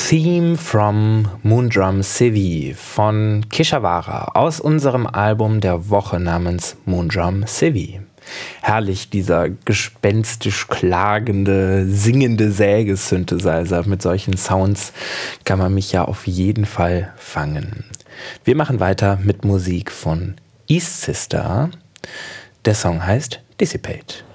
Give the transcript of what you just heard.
Theme from Moondrum City von Keshawara aus unserem Album der Woche namens Moondrum City. Herrlich, dieser gespenstisch klagende, singende Säge-Synthesizer. Mit solchen Sounds kann man mich ja auf jeden Fall fangen. Wir machen weiter mit Musik von East Sister. Der Song heißt Dissipate.